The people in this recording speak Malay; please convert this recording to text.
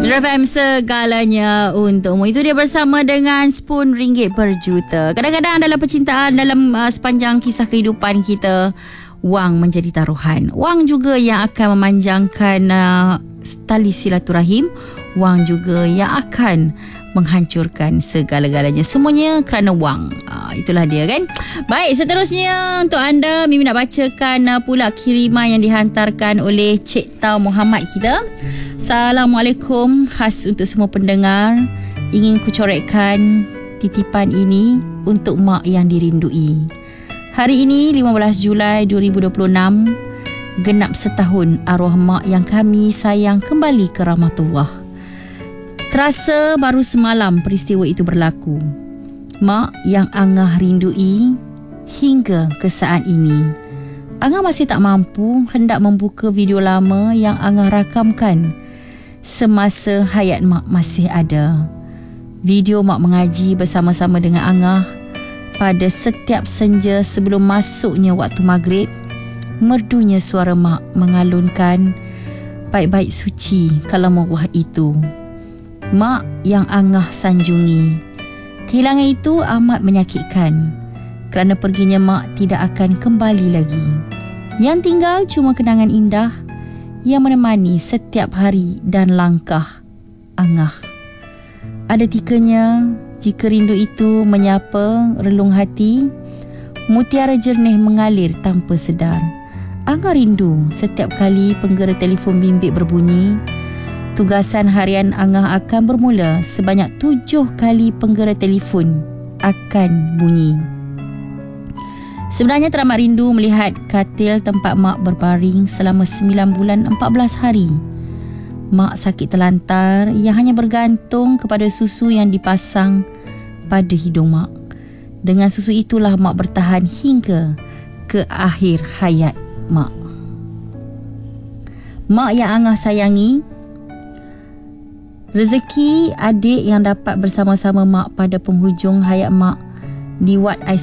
Drive FM segalanya untukmu. Itu dia bersama dengan Spoon ringgit per juta. Kadang-kadang dalam percintaan, dalam sepanjang kisah kehidupan kita, wang menjadi taruhan. Wang juga yang akan memanjangkan tali silaturahim. Wang juga yang akan menghancurkan segala-galanya. Semuanya kerana wang. Itulah dia kan. Baik, seterusnya untuk anda, Mimi nak bacakan pula kiriman yang dihantarkan oleh Cik Tau Muhammad kita. Assalamualaikum, khas untuk semua pendengar. Ingin kucorekkan titipan ini untuk mak yang dirindui. Hari ini 15 Julai 2026, genap setahun arwah mak yang kami sayang kembali ke rahmatullah. Terasa baru semalam peristiwa itu berlaku. Mak yang Angah rindui hingga ke saat ini. Angah masih tak mampu hendak membuka video lama yang Angah rakamkan semasa hayat mak masih ada. Video mak mengaji bersama-sama dengan Angah pada setiap senja sebelum masuknya waktu maghrib. Merdunya suara mak mengalunkan bait-bait suci kalam Allah itu. Mak yang Angah sanjungi. Kehilangan itu amat menyakitkan kerana perginya mak tidak akan kembali lagi. Yang tinggal cuma kenangan indah yang menemani setiap hari dan langkah Angah. Ada tikanya jika rindu itu menyapa relung hati, mutiara jernih mengalir tanpa sedar. Angah rindu setiap kali penggera telefon bimbit berbunyi. Tugasan harian Angah akan bermula sebanyak 7 kali penggera telefon akan bunyi. Sebenarnya teramat rindu melihat katil tempat mak berbaring selama 9 bulan 14 hari. Mak sakit terlantar yang hanya bergantung kepada susu yang dipasang pada hidung mak. Dengan susu itulah mak bertahan hingga ke akhir hayat mak. Mak yang Angah sayangi, rezeki adik yang dapat bersama-sama mak pada penghujung hayat mak di wad